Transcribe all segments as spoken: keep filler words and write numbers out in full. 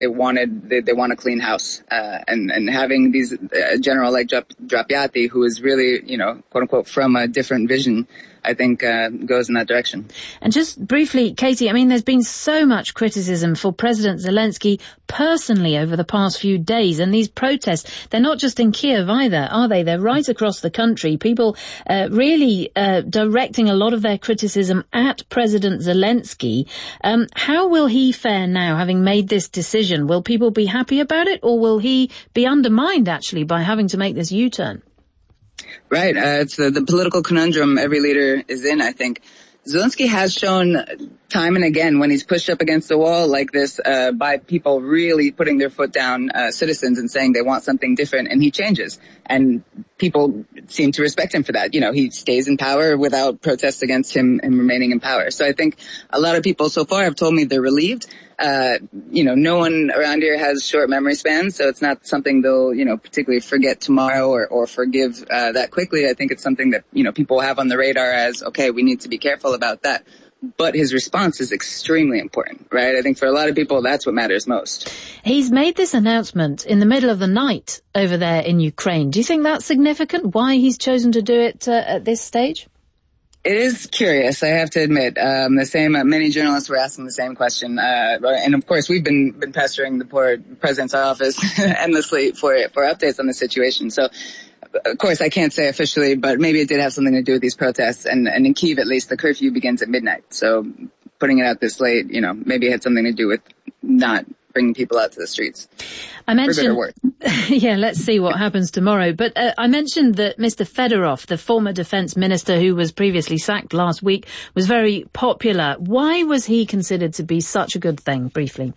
they wanted, they, they want a clean house. Uh, and, and having these, uh, general like Drapyati, who is really, you know, quote unquote, from a different vision, I think, uh, goes in that direction. And just briefly, Katie, I mean, there's been so much criticism for President Zelensky personally over the past few days. And these protests, they're not just in Kiev either, are they? They're right across the country. People, uh, really, uh, directing a lot of their criticism at President Zelensky. Um, how will he fare now, having made this decision? Will people be happy about it, or will he be undermined, actually, by having to make this U-turn? Right. Uh, it's the, the political conundrum every leader is in, I think. Zelensky has shown time and again when he's pushed up against the wall like this uh, by people really putting their foot down, uh, citizens, and saying they want something different, and he changes. And people seem to respect him for that. You know, he stays in power without protests against him, him remaining in power. So I think a lot of people so far have told me they're relieved. Uh, you know, no one around here has short memory spans, so it's not something they'll, you know, particularly forget tomorrow or, or forgive, uh, that quickly. I think it's something that, you know, people have on the radar as, okay, we need to be careful about that. But his response is extremely important, right? I think for a lot of people, that's what matters most. He's made this announcement in the middle of the night over there in Ukraine. Do you think that's significant, why he's chosen to do it uh, at this stage? It is curious, I have to admit. Um, the same, uh, many journalists were asking the same question. Uh, and of course, we've been, been pestering the poor president's office endlessly for, for updates on the situation. So, of course, I can't say officially, but maybe it did have something to do with these protests. And, and in Kyiv, at least, the curfew begins at midnight. So putting it out this late, you know, maybe it had something to do with not bringing people out to the streets. I mentioned, yeah, let's see what happens tomorrow. But uh, I mentioned that Mister Fedorov, the former defense minister who was previously sacked last week, was very popular. Why was he considered to be such a good thing, briefly?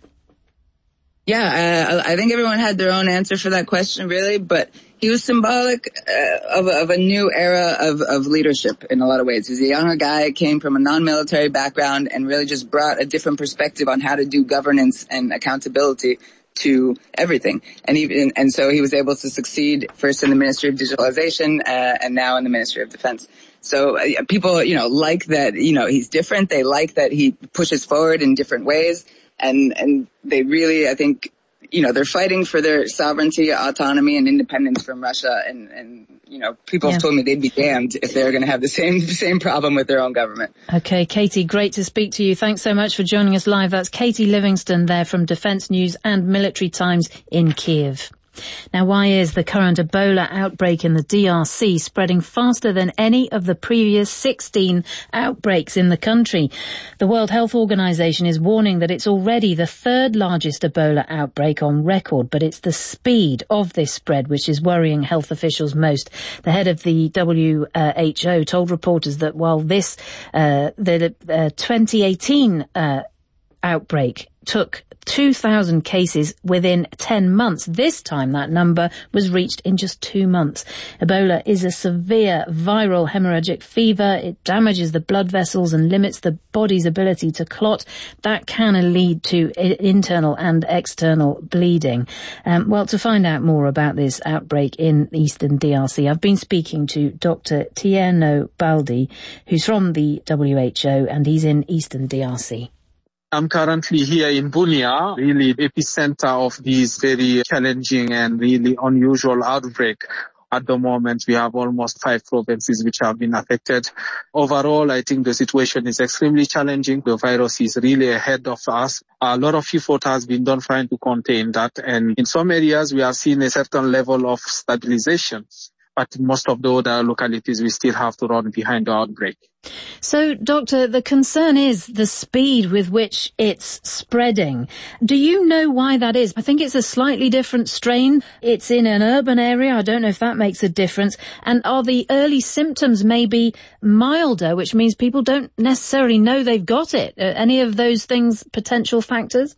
Yeah, uh, I think everyone had their own answer for that question, really, but he was symbolic uh, of, of a new era of, of leadership in a lot of ways. He's a younger guy, came from a non-military background, and really just brought a different perspective on how to do governance and accountability to everything. And even, and so he was able to succeed first in the Ministry of Digitalization, uh, and now in the Ministry of Defense. So uh, people, you know, like that, you know, he's different. They like that he pushes forward in different ways. And, and they really, I think, you know, they're fighting for their sovereignty, autonomy, and independence from Russia. And, and you know, people yeah. have told me they'd be damned if they're going to have the same same problem with their own government. Okay, Katie, great to speak to you. Thanks so much for joining us live. That's Katie Livingston there from Defence News and Military Times in Kyiv. Now, why is the current Ebola outbreak in the D R C spreading faster than any of the previous sixteen outbreaks in the country? The World Health Organization is warning that it's already the third largest Ebola outbreak on record, but it's the speed of this spread which is worrying health officials most. The head of the W H O told reporters that while this, uh, the uh, twenty eighteen uh, outbreak took two thousand cases within ten months. This time that number was reached in just two months. Ebola is a severe viral hemorrhagic fever. It damages the blood vessels and limits the body's ability to clot. That can lead to internal and external bleeding. Um, well, to find out more about this outbreak in eastern D R C, I've been speaking to Doctor Tierno Baldi, who's from the W H O, and he's in eastern D R C. I'm currently here in Bunia, really epicenter of this very challenging and really unusual outbreak. At the moment, we have almost five provinces which have been affected. Overall, I think the situation is extremely challenging. The virus is really ahead of us. A lot of effort has been done trying to contain that. And in some areas, we have seen a certain level of stabilization. But most of the other localities, we still have to run behind the outbreak. So, Doctor, the concern is the speed with which it's spreading. Do you know why that is? I think it's a slightly different strain. It's in an urban area. I don't know if that makes a difference. And are the early symptoms maybe milder, which means people don't necessarily know they've got it? Are any of those things potential factors?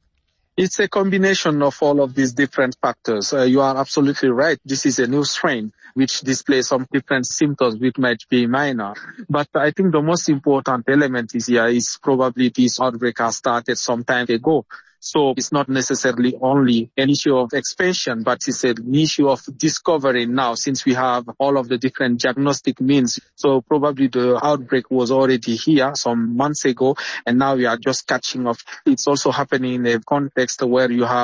It's a combination of all of these different factors. Uh, you are absolutely right. This is a new strain which displays some different symptoms which might be minor. But I think the most important element is here is probably this outbreak has started some time ago. So it's not necessarily only an issue of expansion, but it's an issue of discovery now, since we have all of the different diagnostic means. So probably the outbreak was already here some months ago, and now we are just catching up. It's also happening in a context where you have